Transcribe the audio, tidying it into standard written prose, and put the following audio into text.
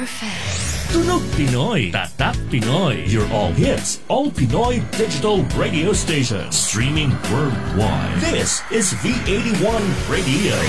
Perfect. Tunog Pinoy, Tatak Pinoy. Your all hits, all Pinoy digital radio station. Streaming worldwide. This is V81 Radio.